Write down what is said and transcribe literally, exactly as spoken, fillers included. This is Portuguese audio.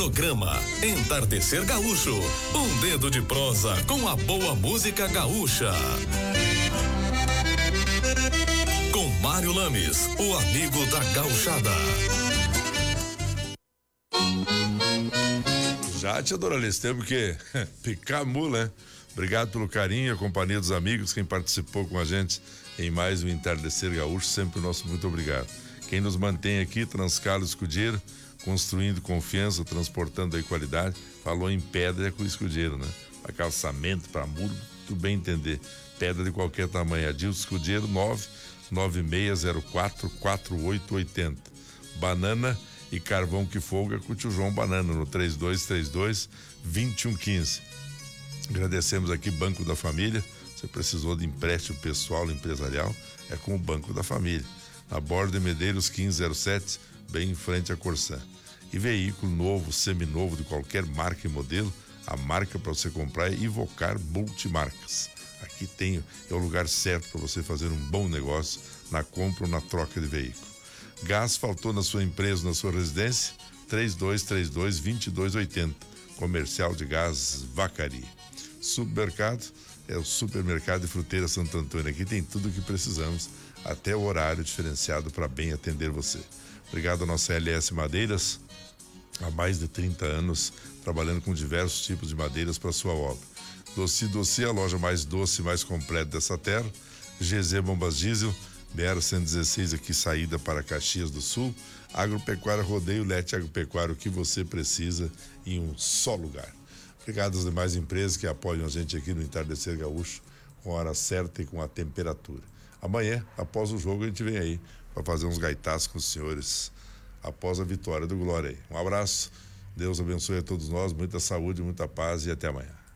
Programa Entardecer Gaúcho, um dedo de prosa com a boa música gaúcha. Com Mário Lames, o amigo da gauchada. Já, tia Doralice, temos que picar a mula, né? Obrigado pelo carinho, a companhia dos amigos, quem participou com a gente em mais um Entardecer Gaúcho, sempre o nosso muito obrigado. Quem nos mantém aqui, Transcalo Escudeiro, construindo confiança, transportando aí qualidade. Falou em pedra, é com escudeiro, né? Para calçamento, para muro, tudo bem entender. Pedra de qualquer tamanho. Adilson Escudeiro, nove nove seis zero quatro quatro oito oito zero. Banana e carvão que folga com o tio João Banana, no três dois três dois, dois um um cinco. Agradecemos aqui Banco da Família. Você precisou de empréstimo pessoal, empresarial, é com o Banco da Família. Na Borda de Medeiros quinze zero sete, bem em frente à Corsã. E veículo novo, seminovo, de qualquer marca e modelo, a marca para você comprar é Ivocar Multimarcas. Aqui tem, é o lugar certo para você fazer um bom negócio na compra ou na troca de veículo. Gás faltou na sua empresa, na sua residência? três dois três dois, dois dois oito zero. Comercial de Gás Vacaria. Supermercado é o Supermercado de Fruteira Santo Antônio. Aqui tem tudo o que precisamos, até o horário diferenciado para bem atender você. Obrigado à nossa L S Madeiras, há mais de trinta anos, trabalhando com diversos tipos de madeiras para sua obra. Doce Doce, a loja mais doce e mais completa dessa terra. G Z Bombas Diesel, B R cento e dezesseis aqui, saída para Caxias do Sul. Agropecuária Rodeio, Lete Agropecuária, o que você precisa em um só lugar. Obrigado às demais empresas que apoiam a gente aqui no Entardecer Gaúcho, com a hora certa e com a temperatura. Amanhã, após o jogo, a gente vem aí para fazer uns gaitaços com os senhores após a vitória do Glória aí. Um abraço, Deus abençoe a todos nós, muita saúde, muita paz e até amanhã.